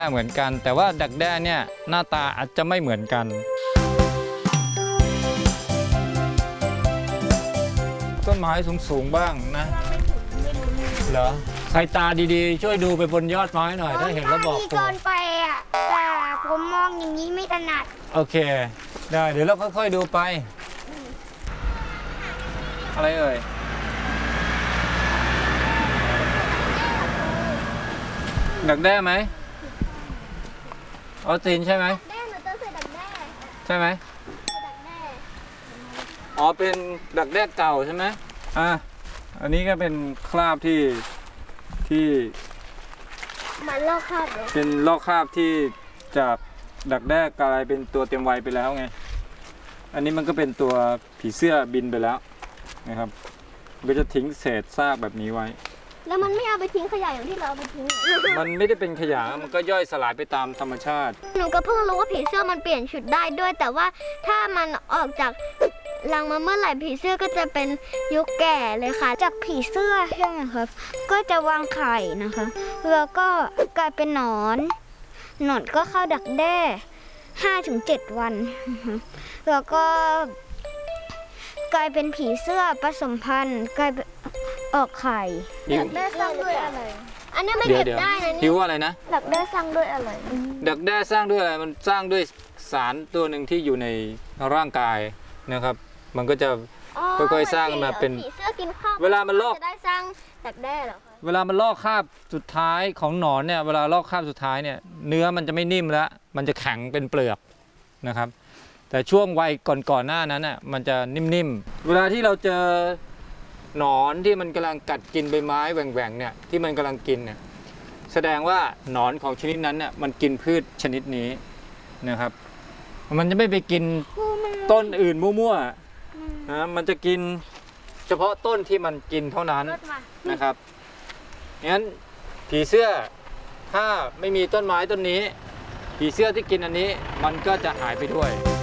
เหมือนกันแต่ว่าดักแด้เนี่ยหน้าตาอาจจะไม่เหมือนกันต้นไม้สูงๆบ้างนะเหรอใครตาดีๆช่วยดูไปบนยอดไม้หน่อยถ้าเห็นแล้วบอกผมก่อนไปอ่ะแต่ผมมองอย่างนี้ไม่ถนัดโอเคได้เดี๋ยวเราค่อยๆดูไปอะไรเอ่ยดักแด้ไหมออสตินใช่ไหมแด้หนูต้องใส่ดักแด้ใช่ไหมดักแด้อ๋อเป็นดักแด้เก่าใช่ไหมอันนี้ก็เป็นคราบที่มันลอกคราบเลยเป็นลอกคราบที่จากดักแด้กลายเป็นตัวเต็มวัยไปแล้วไงอันนี้มันก็เป็นตัวผีเสื้อบินไปแล้วนะครับก็จะทิ้งเศษซากแบบนี้ไว้แล้วมันไม่เอาไปทิ้งขยะอย่างที่เราเอาไปทิ้งมันไม่ได้เป็นขยะมันก็ย่อยสลายไปตามธรรมชาติหนูก็เพิ่งรู้ว่าผีเสื้อมันเปลี่ยนชุดได้ด้วยแต่ว่าถ้ามันออกจากรังมาเมื่อไหร่ผีเสื้อก็จะเป็นยุคแก่เลยค่ะจากผีเสื้อใช่ไหมครับก็จะวางไข่นะคะแล้วก็กลายเป็นหนอนก็เข้าดักแด้5-7 วันแล้วก็กลายเป็นผีเสื้อผสมพันธุ์กลายเป็นออกไข่ดักแด้สร้างด้วยอะไรอันนี้ไม่เก็บได้นะนี่ว่าอะไรนะดักแด้สร้างด้วยอะไรดักแด้สร้างด้วยอะไรมันสร้างด้วยสารตัวหนึ่งที่อยู่ในร่างกายนะครับมันก็จะค่อยๆสร้างมาเป็นผีเสื้อกินข้าวเวลามันลอกจะได้สร้างดักแด้เหรอคะเวลามันลอกคราบสุดท้ายของหนอนเนี่ยเวลาลอกคราบสุดท้ายเนี่ยเนื้อมันจะไม่นิ่มแล้วมันจะแข็งเป็นเปลือกนะครับแต่ช่วงวัยก่อนหน้านั้นน่ะมันจะนิ่มๆเวลาที่เราเจอหนอนที่มันกำลังกัดกินใบไม้แหว่งๆเนี่ยที่มันกำลังกินเนี่ยแสดงว่าหนอนของชนิดนั้นเนี่ยมันกินพืชชนิดนี้นะครับมันจะไม่ไปกินต้นอื่นมั่วๆนะมันจะกินเฉพาะต้นที่มันกินเท่านั้นนะครับงั้นผีเสื้อถ้าไม่มีต้นไม้ต้นนี้ผีเสื้อที่กินอันนี้มันก็จะหายไปด้วย